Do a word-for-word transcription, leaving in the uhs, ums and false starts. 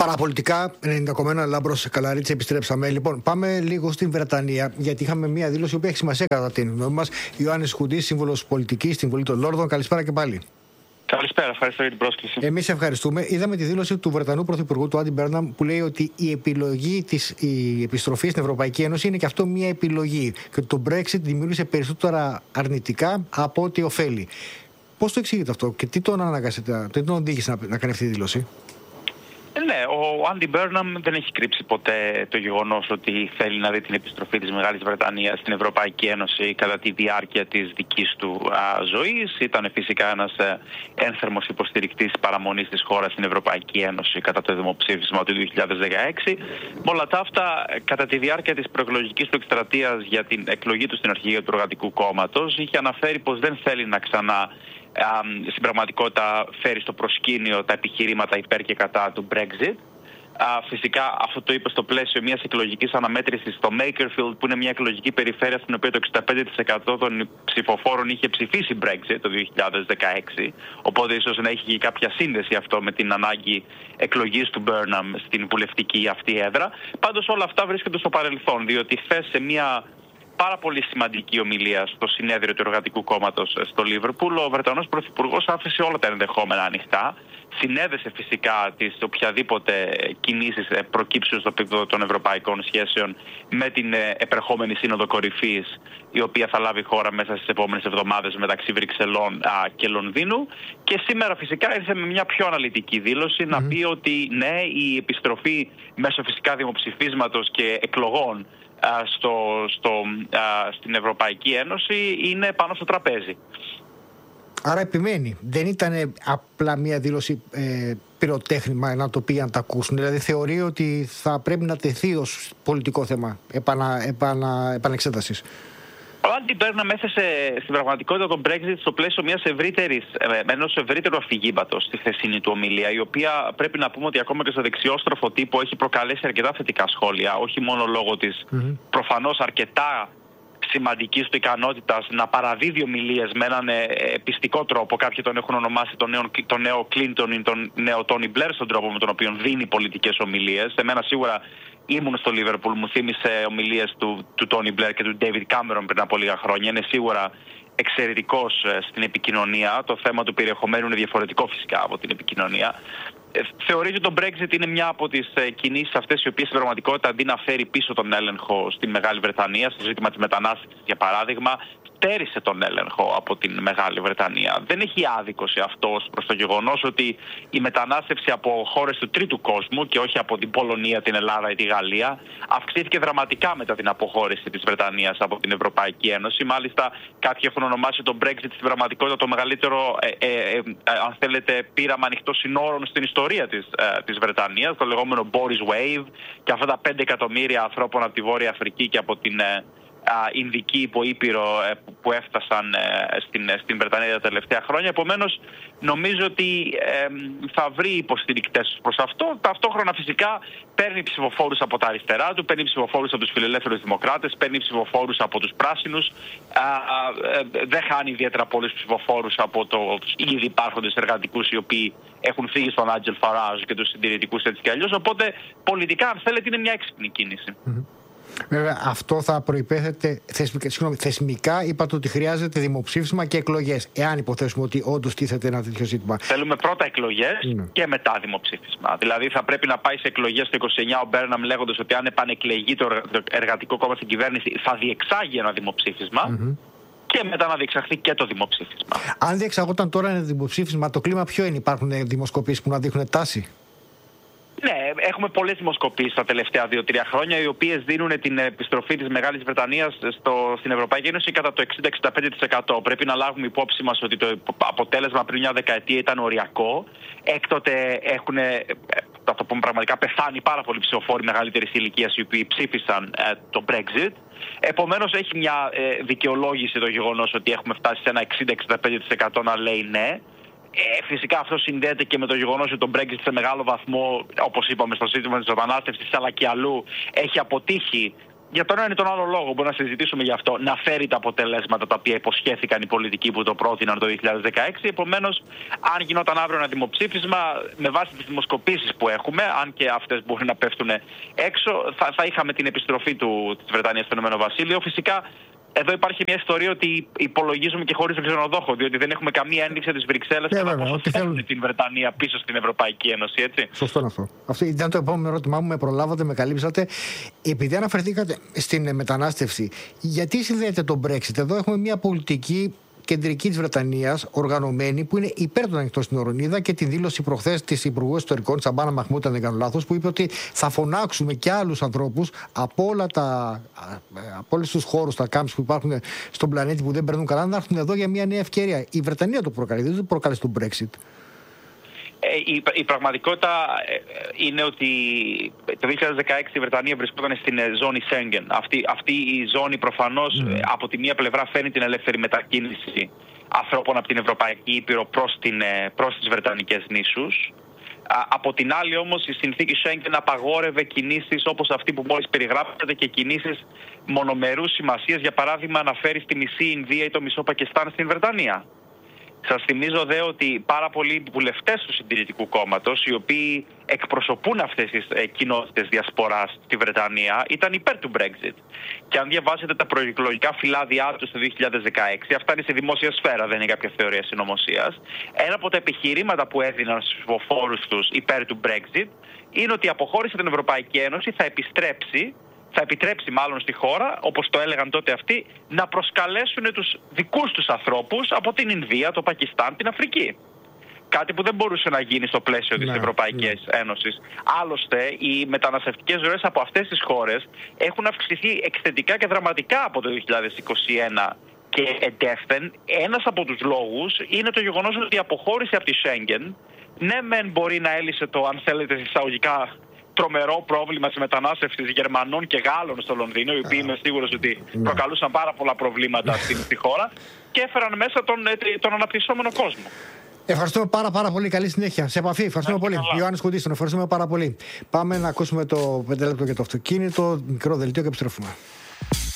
Παραπολιτικά, ενενήντα κόμμα ένα Λάμπρος Καλαρίτση, επιστρέψαμε. Λοιπόν, πάμε λίγο στην Βρετανία, γιατί είχαμε μία δήλωση που έχει σημασία κατά την γνώμη μας. Ιωάννης Χουντής, σύμβουλος πολιτικής στην Βουλή των Λόρδων. Καλησπέρα και πάλι. Καλησπέρα, ευχαριστώ για την πρόσκληση. Εμείς ευχαριστούμε. Είδαμε τη δήλωση του Βρετανού Πρωθυπουργού, του Άντι Μπέρναμ, που λέει ότι η επιλογή της η επιστροφής στην Ευρωπαϊκή Ένωση είναι και αυτό μία επιλογή. Και ότι το Brexit δημιούργησε περισσότερα αρνητικά από ό,τι ωφέλει. Πώς το εξηγείτε αυτό και τι τον ανάγκασε, τι τον οδήγησε να, να κάνει αυτή τη δήλωση? Ναι, ο Άντι Μπέρναμ δεν έχει κρύψει ποτέ το γεγονός ότι θέλει να δει την επιστροφή της Μεγάλης Βρετανίας στην Ευρωπαϊκή Ένωση κατά τη διάρκεια της δικής του α, ζωής. Ήταν φυσικά ένας ε, ένθερμος υποστηρικτής παραμονής της χώρας στην Ευρωπαϊκή Ένωση κατά το δημοψήφισμα του δύο χιλιάδες δεκαέξι. Με όλα τα αυτά, κατά τη διάρκεια της προεκλογικής του εκστρατείας για την εκλογή του στην αρχηγία του Εργατικού Κόμματος, είχε αναφέρει πως δεν θέλει να ξανά στην πραγματικότητα φέρει στο προσκήνιο τα επιχειρήματα υπέρ και κατά του Brexit. Φυσικά αυτό το είπε στο πλαίσιο μιας εκλογικής αναμέτρησης στο Makerfield, που είναι μια εκλογική περιφέρεια στην οποία το εξήντα πέντε τοις εκατό των ψηφοφόρων είχε ψηφίσει Brexit το δύο χιλιάδες δεκαέξι. Οπότε ίσως να έχει κάποια σύνδεση αυτό με την ανάγκη εκλογής του Burnham στην βουλευτική αυτή έδρα. Πάντως όλα αυτά βρίσκονται στο παρελθόν, διότι χθες σε μια πάρα πολύ σημαντική ομιλία στο συνέδριο του Εργατικού Κόμματος στο Λίβερπουλ, ο Βρετανός Πρωθυπουργός άφησε όλα τα ενδεχόμενα ανοιχτά. Συνέδεσε φυσικά τις οποιαδήποτε κινήσεις προκύψουν στο επίπεδο των ευρωπαϊκών σχέσεων με την επερχόμενη Σύνοδο Κορυφής, η οποία θα λάβει χώρα μέσα στις επόμενες εβδομάδες μεταξύ Βρυξελών και Λονδίνου. Και σήμερα φυσικά ήρθε με μια πιο αναλυτική δήλωση mm-hmm. να πει ότι ναι, η επιστροφή μέσω φυσικά δημοψηφίσματος και εκλογών Στο, στο, α, στην Ευρωπαϊκή Ένωση είναι πάνω στο τραπέζι. Άρα επιμένει. Δεν ήταν απλά μια δήλωση ε, πυροτέχνημα να το πει αν τα ακούσουν. Δηλαδή θεωρεί ότι θα πρέπει να τεθεί ως πολιτικό θέμα επανα, επανα, επανεξέτασης. Ο Άντι Μπέρναμ έθεσε στην πραγματικότητα τον Brexit στο πλαίσιο μιας ευρύτερης, ενός ευρύτερου αφηγήματος στη χθεσινή του ομιλία, η οποία πρέπει να πούμε ότι ακόμα και στο δεξιόστροφο τύπο έχει προκαλέσει αρκετά θετικά σχόλια, όχι μόνο λόγω της mm-hmm. προφανώς αρκετά σημαντικής του ικανότητας να παραδίδει ομιλίες με έναν πιστικό τρόπο. Κάποιοι τον έχουν ονομάσει τον νέο, τον νέο Κλίντον ή τον νέο Τόνι Μπλερ στον τρόπο με τον οποίο δίνει πολιτικές ομιλίες. Εμένα σίγουρα ήμουν στο Λίβερπουλ, μου θύμισε ομιλίες του, του Τόνι Μπλερ και του Ντέιβιντ Κάμερον πριν από λίγα χρόνια. Είναι σίγουρα εξαιρετικός στην επικοινωνία. Το θέμα του περιεχομένου είναι διαφορετικό φυσικά από την επικοινωνία. Θεωρείται ότι το Brexit είναι μια από τις κινήσεις αυτές οι οποίες στην πραγματικότητα, αντί να φέρει πίσω τον έλεγχο στη Μεγάλη Βρετανία, στο ζήτημα της μετανάστευσης για παράδειγμα, στέρισε τον έλεγχο από την Μεγάλη Βρετανία. Δεν έχει άδικο σε αυτό προς το γεγονός ότι η μετανάστευση από χώρες του τρίτου κόσμου και όχι από την Πολωνία, την Ελλάδα ή τη Γαλλία αυξήθηκε δραματικά μετά την αποχώρηση της Βρετανίας από την Ευρωπαϊκή Ένωση. Μάλιστα, κάποιοι έχουν ονομάσει το Brexit στην πραγματικότητα το μεγαλύτερο, ε, ε, ε, αν θέλετε, πείραμα ανοιχτών συνόρων στην ιστορία της, ε, της Βρετανίας, το λεγόμενο Boris Wave, και αυτά τα πέντε εκατομμύρια ανθρώπων από τη Βόρεια Αφρική και από την ε, Ινδική υποήπειρο που έφτασαν στην, στην Βρετανία τα τελευταία χρόνια. Επομένως, νομίζω ότι ε, θα βρει υποστηρικτές προς αυτό. Ταυτόχρονα φυσικά παίρνει ψηφοφόρους από τα αριστερά του, παίρνει ψηφοφόρους από τους φιλελεύθερους δημοκράτες, παίρνει ψηφοφόρους από τους πράσινους. Α, ε, δεν χάνει ιδιαίτερα πολλούς ψηφοφόρους από τους ήδη υπάρχοντες εργατικούς, οι οποίοι έχουν φύγει στον Άντζελ Φαράζ και τους συντηρητικούς έτσι κι αλλιώς. Οπότε πολιτικά, αν θέλετε, είναι μια έξυπνη κίνηση. Mm-hmm. Βέβαια, αυτό θα προϋπέθεται θεσμικά, συγγνώμη, θεσμικά. Είπατε ότι χρειάζεται δημοψήφισμα και εκλογές. Εάν υποθέσουμε ότι όντως τίθεται ένα τέτοιο ζήτημα. Θέλουμε πρώτα εκλογές mm. και μετά δημοψήφισμα. Δηλαδή, θα πρέπει να πάει σε εκλογές το είκοσι εννιά ο Μπέρναμ, λέγοντας ότι αν επανεκλεγεί το Εργατικό Κόμμα στην κυβέρνηση, θα διεξάγει ένα δημοψήφισμα. Mm-hmm. Και μετά να διεξαχθεί και το δημοψήφισμα. Αν διεξαγόταν τώρα ένα δημοψήφισμα, το κλίμα ποιο είναι? Υπάρχουν δημοσκοπήσεις που να δείχνουν τάση? Ναι, έχουμε πολλές δημοσκοπήσεις τα τελευταία δύο τρία χρόνια, οι οποίες δίνουν την επιστροφή της Μεγάλης Βρετανίας στο, στην Ευρωπαϊκή Ένωση κατά το εξήντα με εξήντα πέντε τοις εκατό. Πρέπει να λάβουμε υπόψη μας ότι το αποτέλεσμα πριν μια δεκαετία ήταν οριακό. Έκτοτε έχουν, θα το πούμε πραγματικά, πεθάνει πάρα πολλοί ψηφοφόροι μεγαλύτερης ηλικίας οι οποίοι ψήφισαν ε, το Brexit. Επομένως, έχει μια ε, δικαιολόγηση το γεγονός ότι έχουμε φτάσει σε ένα εξήντα με εξήντα πέντε τοις εκατό να λέει ναι. Ε, φυσικά αυτό συνδέεται και με το γεγονός ότι το Brexit σε μεγάλο βαθμό, όπως είπαμε, στο ζήτημα της μετανάστευσης αλλά και αλλού, έχει αποτύχει για τον ένα ή τον άλλο λόγο, μπορούμε να συζητήσουμε γι' αυτό, να φέρει τα αποτελέσματα τα οποία υποσχέθηκαν οι πολιτικοί που το πρότειναν το δύο χιλιάδες δεκαέξι. Επομένως, αν γινόταν αύριο ένα δημοψήφισμα, με βάση τις δημοσκοπήσεις που έχουμε, αν και αυτές μπορεί να πέφτουν έξω, θα, θα είχαμε την επιστροφή του, της Βρετανίας στο Ηνωμένο Βασίλειο. Φυσικά, εδώ υπάρχει μια ιστορία ότι υπολογίζουμε και χωρίς ξενοδόχο, διότι δεν έχουμε καμία ένδειξη από τις Βρυξέλλες yeah, να αποσπάσουν την Βρετανία πίσω στην Ευρωπαϊκή Ένωση, έτσι. Σωστό είναι αυτό. Αυτό ήταν το επόμενο ερώτημά μου, με προλάβατε, με καλύψατε. Επειδή αναφερθήκατε στην μετανάστευση, γιατί συνδέεται το Brexit? Εδώ έχουμε μια πολιτική κεντρική της Βρετανίας, οργανωμένη, που είναι υπέρ των ανοιχτών συνόρων. Είδα και τη δήλωση προχθές της Υπουργού Εσωτερικών, Σαμπάνα Μαχμούτ, αν δεν κάνω λάθος, που είπε ότι θα φωνάξουμε και άλλους ανθρώπους από, όλα τα, από όλους τους χώρους, τα camps που υπάρχουν στον πλανήτη που δεν περνούν καλά, να έρθουν εδώ για μια νέα ευκαιρία. Η Βρετανία το προκαλεί, δεν το προκαλεί στο Brexit. Η, η πραγματικότητα είναι ότι το δύο χιλιάδες δεκαέξι η Βρετανία βρισκόταν στην ζώνη Σέγγεν. Αυτή, αυτή η ζώνη προφανώς mm. από τη μία πλευρά φέρνει την ελεύθερη μετακίνηση ανθρώπων από την Ευρωπαϊκή Ήπειρο προς, την, προς τις Βρετανικές νήσους. Από την άλλη όμως η συνθήκη Σέγγεν απαγόρευε κινήσεις όπως αυτή που μόλις περιγράψατε και κινήσεις μονομερούς σημασίας, για παράδειγμα να φέρει τη μισή Ινδία ή το μισό Πακιστάν στην Βρετανία. Σας θυμίζω δε ότι πάρα πολλοί βουλευτές του Συντηρητικού Κόμματος, οι οποίοι εκπροσωπούν αυτές τις ε, κοινότητες διασποράς στη Βρετανία, ήταν υπέρ του Brexit. Και αν διαβάσετε τα προεκλογικά φυλάδια τους το δύο χιλιάδες δεκαέξι, αυτά είναι στη δημόσια σφαίρα, δεν είναι κάποια θεωρία συνωμοσίας. Ένα από τα επιχειρήματα που έδιναν στους ψηφοφόρους τους υπέρ του Brexit είναι ότι η αποχώρηση από την Ευρωπαϊκή Ένωση θα επιστρέψει. Θα επιτρέψει μάλλον στη χώρα, όπως το έλεγαν τότε αυτοί, να προσκαλέσουν τους δικούς τους ανθρώπους από την Ινδία, το Πακιστάν, την Αφρική. Κάτι που δεν μπορούσε να γίνει στο πλαίσιο της ναι, Ευρωπαϊκής ναι. Ένωσης. Άλλωστε, οι μεταναστευτικές ροές από αυτές τις χώρες έχουν αυξηθεί εκθετικά και δραματικά από το δύο χιλιάδες είκοσι ένα και εντεύθεν. Ένας από τους λόγους είναι το γεγονός ότι η αποχώρηση από τη Σέγγεν, ναι μεν μπορεί να έλυσε το, αν θέλετε, εισαγωγικά τρομερό πρόβλημα της μετανάστευσης Γερμανών και Γάλλων στο Λονδίνο, οι οποίοι είμαι σίγουρος ότι προκαλούσαν πάρα πολλά προβλήματα στην στη χώρα και έφεραν μέσα τον, τον αναπτυσσόμενο κόσμο. Ευχαριστούμε πάρα, πάρα πολύ. Καλή συνέχεια. Σε επαφή. Ευχαριστούμε πολύ. Ιωάννης Κουντής, τον ευχαριστούμε πάρα πολύ. Πάμε να ακούσουμε το πέντε λεπτό για το αυτοκίνητο, μικρό δελτίο και επιστρέφουμε.